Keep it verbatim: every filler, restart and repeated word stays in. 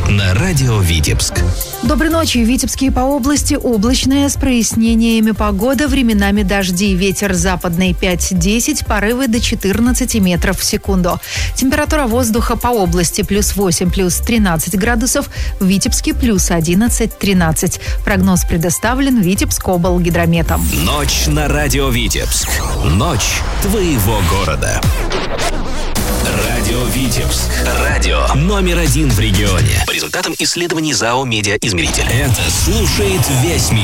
на радио Витебск. Доброй ночи. В Витебске и по области облачная, с прояснениями погода, временами дожди, ветер западный пять-десять, порывы до четырнадцати метров в секунду. Температура воздуха по области плюс восемь, плюс тринадцать градусов, в Витебске плюс одиннадцать-тринадцать. Прогноз предоставлен Витебскоблгидрометом. Ночь на радио Витебск. Ночь твоего города. Радио Витебск. Радио номер один в регионе. По результатам исследований ЗАО «Медиаизмеритель». Это слушает весь мир.